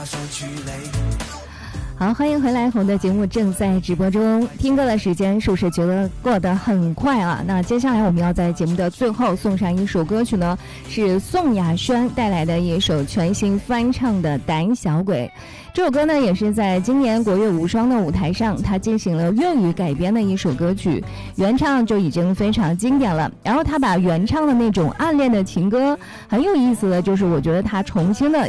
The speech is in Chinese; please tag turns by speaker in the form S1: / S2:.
S1: 好，欢迎回来，我们的节目正在直播中。听歌的时间是不是觉得过得很快啊？那接下来我们要在节目的最后送上一首歌曲呢，是宋亚轩带来的一首全新翻唱的《胆小鬼》。这首歌呢，也是在今年国乐无双的舞台上，他进行了粤语改编的一首歌曲，原唱就已经非常经典了。然后他把原唱的那种暗恋的情歌，很有意思的就是，我觉得他重新的